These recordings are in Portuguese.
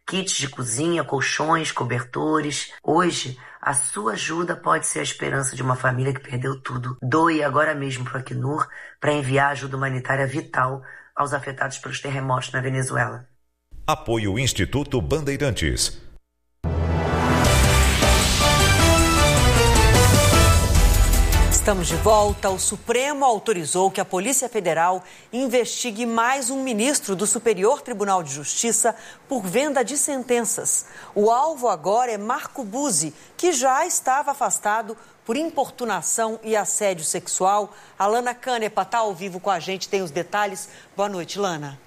kits de cozinha, colchões, cobertores. Hoje, a sua ajuda pode ser a esperança de uma família que perdeu tudo. Doe agora mesmo para o Acnur para enviar ajuda humanitária vital aos afetados pelos terremotos na Venezuela. Apoio Instituto Bandeirantes. Estamos de volta. O Supremo autorizou que a Polícia Federal investigue mais um ministro do Superior Tribunal de Justiça por venda de sentenças. O alvo agora é Marco Buzzi, que já estava afastado por importunação e assédio sexual. A Lana Canepa está ao vivo com a gente, tem os detalhes. Boa noite, Lana.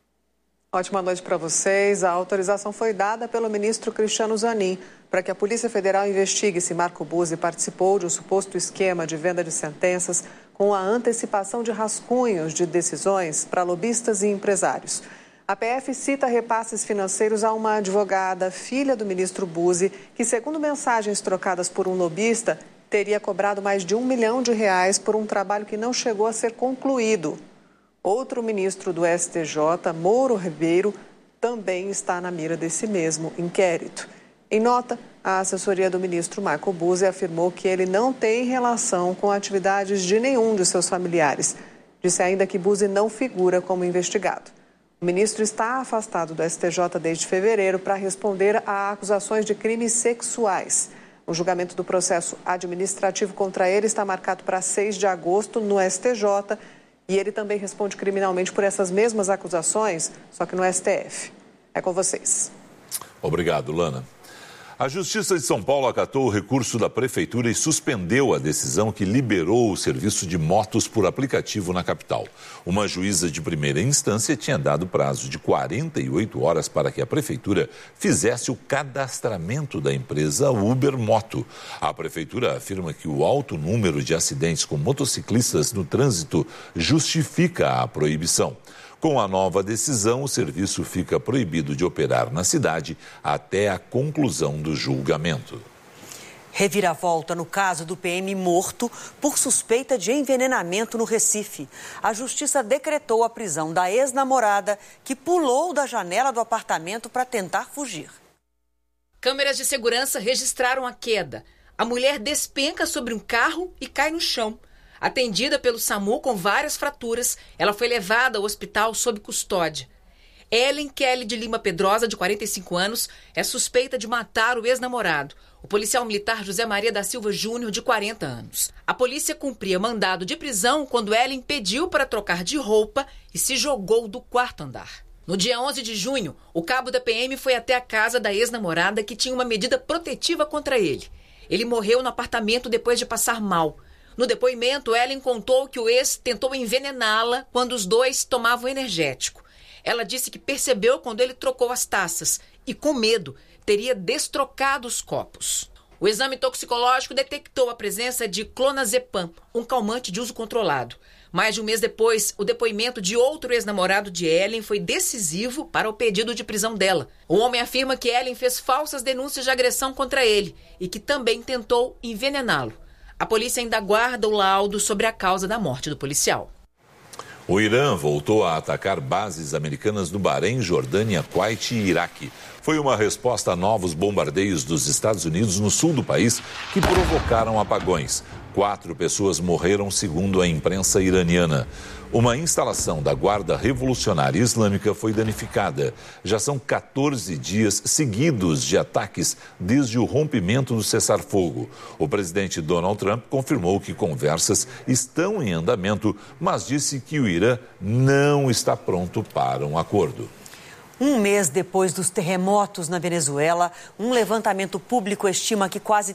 Ótima noite para vocês. A autorização foi dada pelo ministro Cristiano Zanin para que a Polícia Federal investigue se Marco Buzzi participou de um suposto esquema de venda de sentenças com a antecipação de rascunhos de decisões para lobistas e empresários. A PF cita repasses financeiros a uma advogada, filha do ministro Buzzi, que, segundo mensagens trocadas por um lobista, teria cobrado mais de R$1 milhão por um trabalho que não chegou a ser concluído. Outro ministro do STJ, Mauro Ribeiro, também está na mira desse mesmo inquérito. Em nota, a assessoria do ministro Marco Buzzi afirmou que ele não tem relação com atividades de nenhum de seus familiares. Disse ainda que Buzzi não figura como investigado. O ministro está afastado do STJ desde fevereiro para responder a acusações de crimes sexuais. O julgamento do processo administrativo contra ele está marcado para 6 de agosto no STJ e ele também responde criminalmente por essas mesmas acusações, só que no STF. É com vocês. Obrigado, Lana. A Justiça de São Paulo acatou o recurso da Prefeitura e suspendeu a decisão que liberou o serviço de motos por aplicativo na capital. Uma juíza de primeira instância tinha dado prazo de 48 horas para que a Prefeitura fizesse o cadastramento da empresa Uber Moto. A Prefeitura afirma que o alto número de acidentes com motociclistas no trânsito justifica a proibição. Com a nova decisão, o serviço fica proibido de operar na cidade até a conclusão do julgamento. Reviravolta no caso do PM morto por suspeita de envenenamento no Recife. A justiça decretou a prisão da ex-namorada que pulou da janela do apartamento para tentar fugir. Câmeras de segurança registraram a queda. A mulher despenca sobre um carro e cai no chão. Atendida pelo SAMU com várias fraturas, ela foi levada ao hospital sob custódia. Ellen Kelly de Lima Pedrosa, de 45 anos, é suspeita de matar o ex-namorado, o policial militar José Maria da Silva Júnior, de 40 anos. A polícia cumpria mandado de prisão quando Ellen pediu para trocar de roupa e se jogou do 4º andar. No dia 11 de junho, o cabo da PM foi até a casa da ex-namorada que tinha uma medida protetiva contra ele. Ele morreu no apartamento depois de passar mal. No depoimento, Ellen contou que o ex tentou envenená-la quando os dois tomavam energético. Ela disse que percebeu quando ele trocou as taças e, com medo, teria destrocado os copos. O exame toxicológico detectou a presença de clonazepam, um calmante de uso controlado. Mais de um mês depois, o depoimento de outro ex-namorado de Ellen foi decisivo para o pedido de prisão dela. O homem afirma que Ellen fez falsas denúncias de agressão contra ele e que também tentou envenená-lo. A polícia ainda aguarda o laudo sobre a causa da morte do policial. O Irã voltou a atacar bases americanas no Bahrein, Jordânia, Kuwait e Iraque. Foi uma resposta a novos bombardeios dos Estados Unidos no sul do país que provocaram apagões. 4 pessoas morreram, segundo a imprensa iraniana. Uma instalação da Guarda Revolucionária Islâmica foi danificada. Já são 14 dias seguidos de ataques desde o rompimento do cessar-fogo. O presidente Donald Trump confirmou que conversas estão em andamento, mas disse que o Irã não está pronto para um acordo. Um mês depois dos terremotos na Venezuela, um levantamento público estima que quase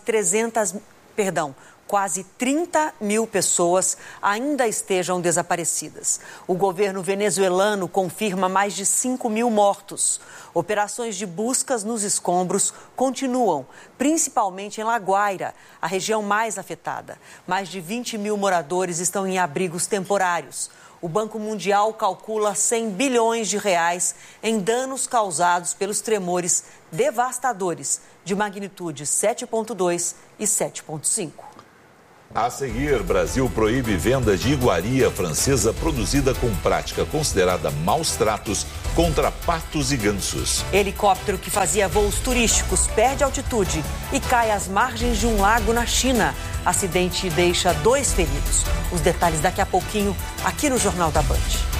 30 mil pessoas ainda estejam desaparecidas. O governo venezuelano confirma mais de 5 mil mortos. Operações de buscas nos escombros continuam, principalmente em La Guaira, a região mais afetada. Mais de 20 mil moradores estão em abrigos temporários. O Banco Mundial calcula 100 bilhões de reais em danos causados pelos tremores devastadores de magnitude 7,2 e 7,5. A seguir, Brasil proíbe venda de iguaria francesa produzida com prática considerada maus tratos contra patos e gansos. Helicóptero que fazia voos turísticos perde altitude e cai às margens de um lago na China. Acidente deixa 2 feridos. Os detalhes daqui a pouquinho aqui no Jornal da Band.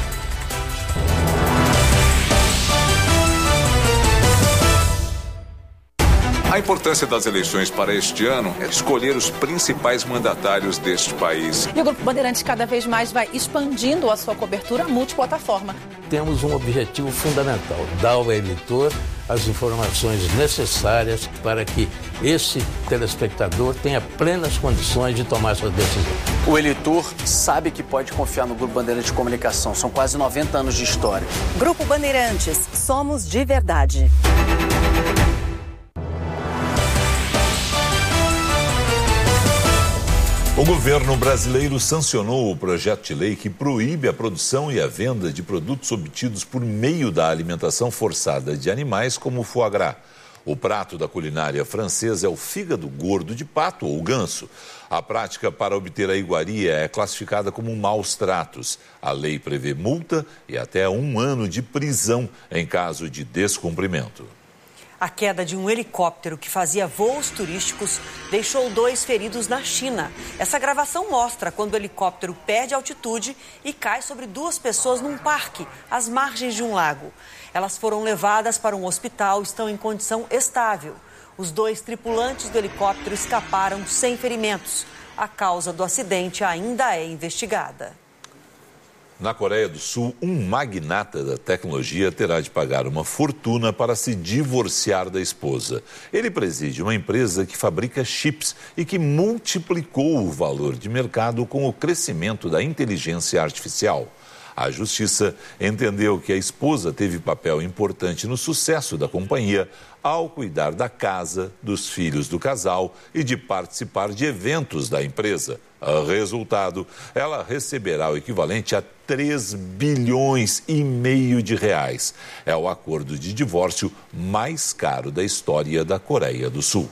A importância das eleições para este ano é escolher os principais mandatários deste país. E o Grupo Bandeirantes cada vez mais vai expandindo a sua cobertura multiplataforma. Temos um objetivo fundamental, dar ao eleitor as informações necessárias para que esse telespectador tenha plenas condições de tomar sua decisão. O eleitor sabe que pode confiar no Grupo Bandeirantes de Comunicação. São quase 90 anos de história. Grupo Bandeirantes, somos de verdade. O governo brasileiro sancionou o projeto de lei que proíbe a produção e a venda de produtos obtidos por meio da alimentação forçada de animais, como o foie gras. O prato da culinária francesa é o fígado gordo de pato ou ganso. A prática para obter a iguaria é classificada como maus tratos. A lei prevê multa e até 1 ano de prisão em caso de descumprimento. A queda de um helicóptero que fazia voos turísticos deixou 2 feridos na China. Essa gravação mostra quando o helicóptero perde altitude e cai sobre 2 pessoas num parque, às margens de um lago. Elas foram levadas para um hospital e estão em condição estável. Os 2 tripulantes do helicóptero escaparam sem ferimentos. A causa do acidente ainda é investigada. Na Coreia do Sul, um magnata da tecnologia terá de pagar uma fortuna para se divorciar da esposa. Ele preside uma empresa que fabrica chips e que multiplicou o valor de mercado com o crescimento da inteligência artificial. A justiça entendeu que a esposa teve papel importante no sucesso da companhia ao cuidar da casa, dos filhos do casal e de participar de eventos da empresa. Resultado, ela receberá o equivalente a 3,5 bilhões de reais. É o acordo de divórcio mais caro da história da Coreia do Sul.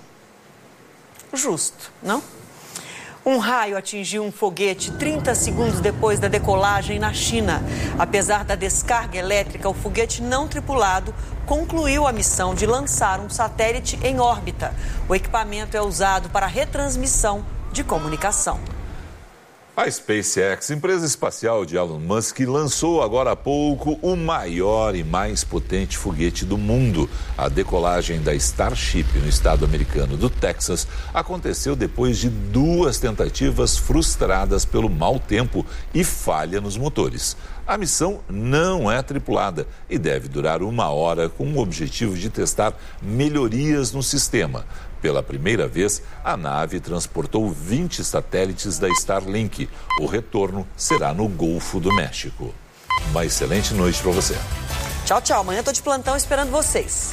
Justo, não? Um raio atingiu um foguete 30 segundos depois da decolagem na China. Apesar da descarga elétrica, o foguete não tripulado concluiu a missão de lançar um satélite em órbita. O equipamento é usado para retransmissão de comunicação. A SpaceX, empresa espacial de Elon Musk, lançou agora há pouco o maior e mais potente foguete do mundo. A decolagem da Starship no estado americano do Texas aconteceu depois de 2 tentativas frustradas pelo mau tempo e falha nos motores. A missão não é tripulada e deve durar 1 hora com o objetivo de testar melhorias no sistema. Pela primeira vez, a nave transportou 20 satélites da Starlink. O retorno será no Golfo do México. Uma excelente noite para você. Tchau, tchau. Amanhã estou de plantão esperando vocês.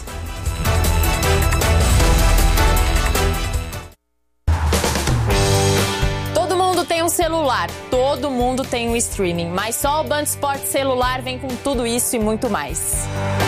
Todo mundo tem um celular, todo mundo tem um streaming, mas só o Band Esportes Celular vem com tudo isso e muito mais.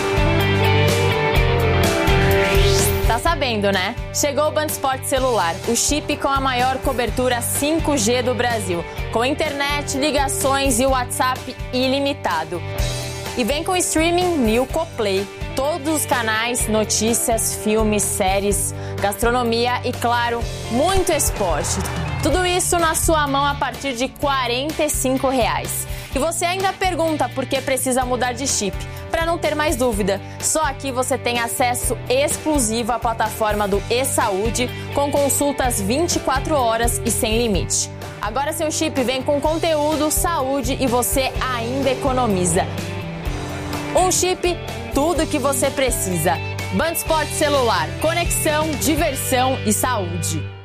Tá sabendo, né? Chegou o Band Esportes Celular, o chip com a maior cobertura 5G do Brasil, com internet, ligações e WhatsApp ilimitado. E vem com streaming Milko Play, todos os canais, notícias, filmes, séries, gastronomia e, claro, muito esporte. Tudo isso na sua mão a partir de R$ 45. E você ainda pergunta por que precisa mudar de chip. Para não ter mais dúvida, só aqui você tem acesso exclusivo à plataforma do eSaúde, com consultas 24 horas e sem limite. Agora seu chip vem com conteúdo, saúde e você ainda economiza. Um chip, tudo que você precisa. Band Esportes Celular, conexão, diversão e saúde.